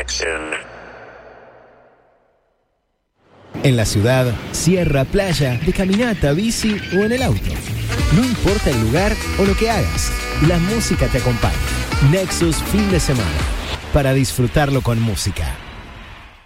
Connection. En la ciudad, sierra, playa, de caminata, bici o en el auto. No importa el lugar o lo que hagas, la música te acompaña. Nexus Fin de Semana, para disfrutarlo con música.